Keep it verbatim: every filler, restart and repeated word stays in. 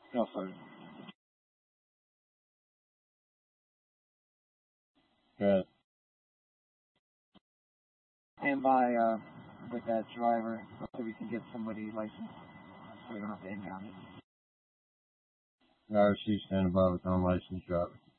No, sir. Good. And by uh, with that driver so we can get somebody licensed so we don't have to impound it. R C stand above with unlicensed driver.